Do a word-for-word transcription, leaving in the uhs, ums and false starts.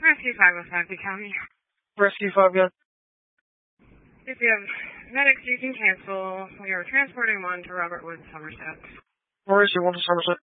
Rescue five oh five, the county. Rescue five, yeah. If you have medics, you can cancel. We are transporting one to Robert Wood, Somerset. Where is he? One to Somerset.